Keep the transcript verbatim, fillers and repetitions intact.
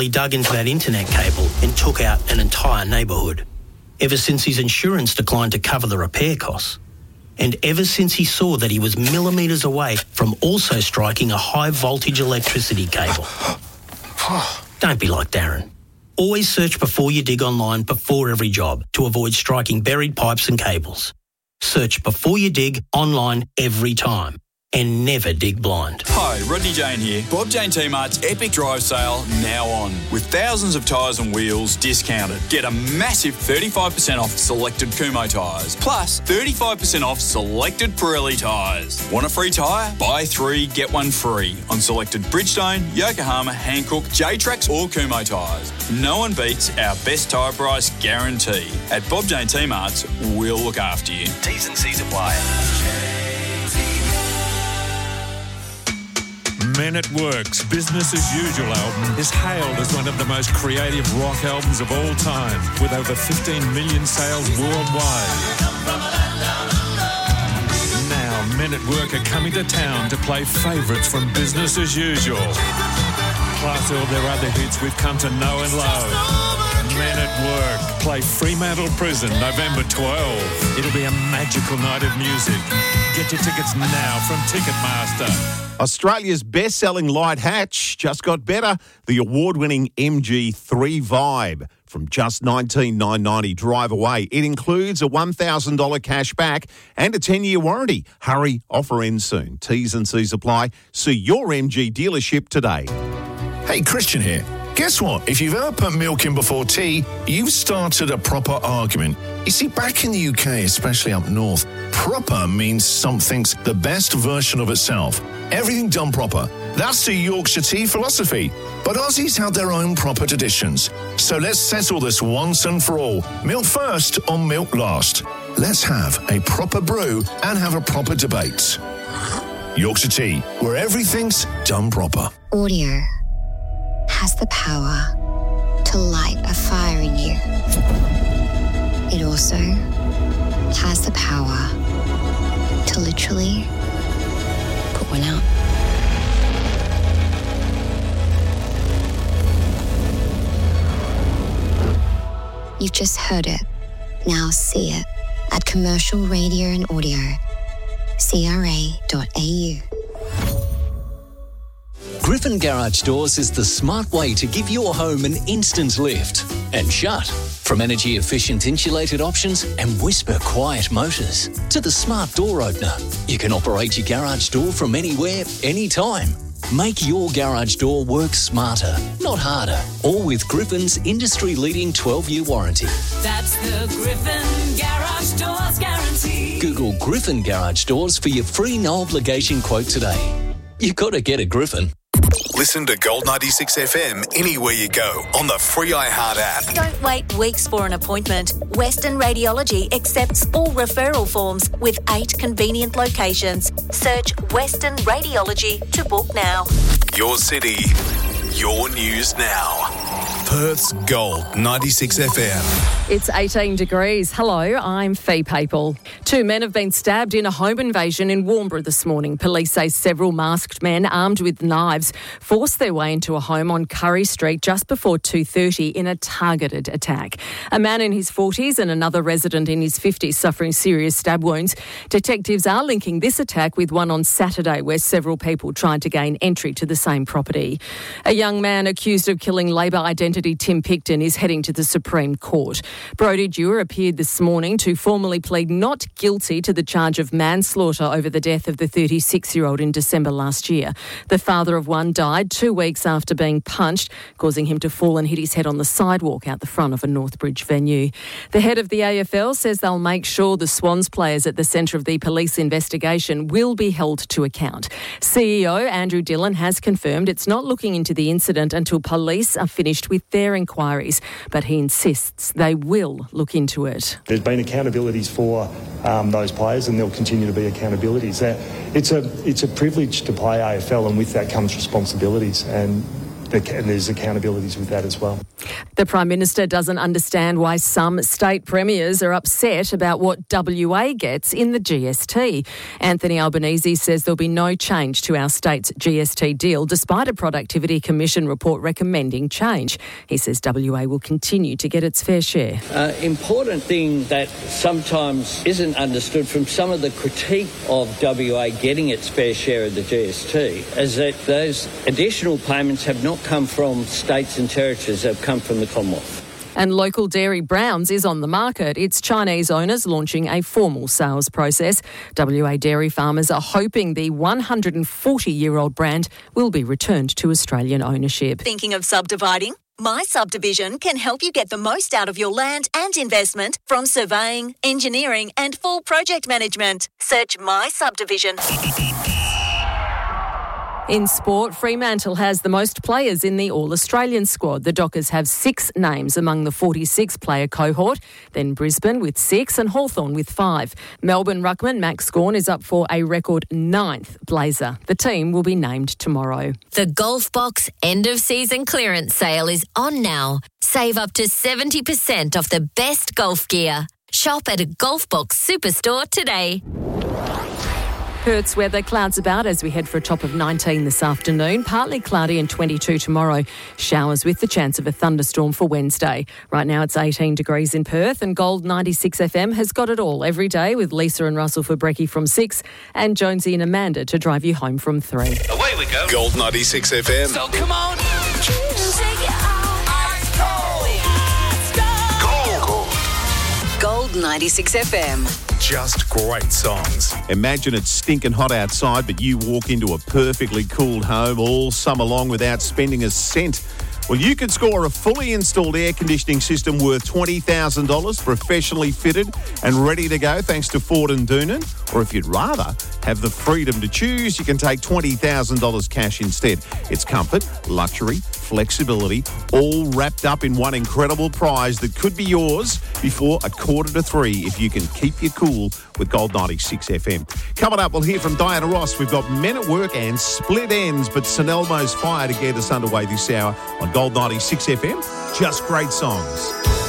he dug into that internet cable and took out an entire neighbourhood. Ever since his insurance declined to cover the repair costs. And ever since he saw that he was millimetres away from also striking a high-voltage electricity cable. Don't be like Darren. Always search before you dig online before every job to avoid striking buried pipes and cables. Search before you dig online every time. And never dig blind. Hi, Rodney Jane here. Bob Jane T-Mart's Epic Drive Sale now on. With thousands of tyres and wheels discounted. Get a massive thirty-five percent off selected Kumho tyres. Plus thirty-five percent off selected Pirelli tyres. Want a free tyre? Buy three, get one free. On selected Bridgestone, Yokohama, Hankook, J-Trax or Kumho tyres. No one beats our best tyre price guarantee. At Bob Jane T-Mart's, we'll look after you. T's and C's apply. Men at Work's Business as Usual album is hailed as one of the most creative rock albums of all time, with over fifteen million sales worldwide. Now, Men at Work are coming to town to play favourites from Business as Usual, plus all their other hits we've come to know and love. Men at Work play Fremantle Prison November twelfth. It'll be a magical night of music. Get your tickets now from Ticketmaster. Australia's best-selling light hatch just got better. The award-winning M G three Vibe. From just nineteen thousand nine hundred ninety dollars drive away. It includes a one thousand dollars cash back and a ten-year warranty. Hurry, offer ends soon. T's and C's apply. See your M G dealership today. Hey, Christian here. Guess what? If you've ever put milk in before tea, you've started a proper argument. You see, back in the U K, especially up north, proper means something's the best version of itself. Everything done proper. That's the Yorkshire tea philosophy. But Aussies have their own proper traditions. So let's settle this once and for all. Milk first or milk last. Let's have a proper brew and have a proper debate. Yorkshire tea, where everything's done proper. Audio has the power to light a fire in you. It also has the power to literally put one out. You've just heard it. Now see it at Commercial Radio and Audio, c r a dot a u. Griffin Garage Doors is the smart way to give your home an instant lift and shut. From energy-efficient insulated options and whisper-quiet motors to the smart door opener, you can operate your garage door from anywhere, anytime. Make your garage door work smarter, not harder. All with Griffin's industry-leading twelve-year warranty. That's the Griffin Garage Doors guarantee. Google Griffin Garage Doors for your free no-obligation quote today. You've got to get a Griffin. Listen to Gold ninety-six F M anywhere you go on the free iHeart app. Don't wait weeks for an appointment. Western Radiology accepts all referral forms with eight convenient locations. Search Western Radiology to book now. Your city, your news now. Perth's Gold ninety-six F M. It's eighteen degrees. Hello, I'm Fee Papel. Two men have been stabbed in a home invasion in Warnbro this morning. Police say several masked men armed with knives forced their way into a home on Curry Street just before two thirty in a targeted attack. A man in his forties and another resident in his fifties suffering serious stab wounds. Detectives are linking this attack with one on Saturday where several people tried to gain entry to the same property. A young man accused of killing Labor identity Tim Picton is heading to the Supreme Court. Brodie Dewar appeared this morning to formally plead not guilty to the charge of manslaughter over the death of the thirty-six-year-old in December last year. The father of one died two weeks after being punched, causing him to fall and hit his head on the sidewalk out the front of a Northbridge venue. The head of the A F L says they'll make sure the Swans players at the centre of the police investigation will be held to account. C E O Andrew Dillon has confirmed it's not looking into the incident until police are finished with their inquiries, but he insists they will look into it. There's been accountabilities for um, those players, and there'll continue to be accountabilities. Uh, it's a it's a privilege to play A F L, and with that comes responsibilities. And and there's accountabilities with that as well. The Prime Minister doesn't understand why some state premiers are upset about what W A gets in the G S T. Anthony Albanese says there'll be no change to our state's G S T deal, despite a Productivity Commission report recommending change. He says W A will continue to get its fair share. Uh, important thing that sometimes isn't understood from some of the critique of W A getting its fair share of the G S T is that those additional payments have not come from states and territories, they've come from the Commonwealth. And local dairy Browns is on the market. Its Chinese owners launching a formal sales process. W A dairy farmers are hoping the one hundred forty-year-old brand will be returned to Australian ownership. Thinking of subdividing? My Subdivision can help you get the most out of your land and investment from surveying, engineering and full project management. Search My Subdivision. In sport, Fremantle has the most players in the All-Australian squad. The Dockers have six names among the forty-six player cohort, then Brisbane with six and Hawthorn with five. Melbourne ruckman Max Gawn is up for a record ninth blazer. The team will be named tomorrow. The Golf Box end-of-season clearance sale is on now. Save up to seventy percent off the best golf gear. Shop at a Golf Box superstore today. Perth's weather, clouds about as we head for a top of nineteen this afternoon. Partly cloudy and twenty-two tomorrow. Showers with the chance of a thunderstorm for Wednesday. Right now it's eighteen degrees in Perth, and Gold ninety-six F M has got it all every day with Lisa and Russell for brekkie from six and Jonesy and Amanda to drive you home from three. Away we go. Gold ninety-six F M. So come on. Gold ninety-six F M. Just great songs. Imagine it's stinking hot outside, but you walk into a perfectly cooled home all summer long without spending a cent. Well, you could score a fully installed air conditioning system worth twenty thousand dollars, professionally fitted and ready to go, thanks to Ford and Doonan. Or if you'd rather have the freedom to choose, you can take twenty thousand dollars cash instead. It's comfort, luxury, flexibility, all wrapped up in one incredible prize that could be yours before a quarter to three if you can keep your cool with Gold ninety-six F M. Coming up, we'll hear from Diana Ross. We've got Men at Work and Split Ends, but St Elmo's Fire to get us underway this hour on Gold ninety-six F M. Just great songs.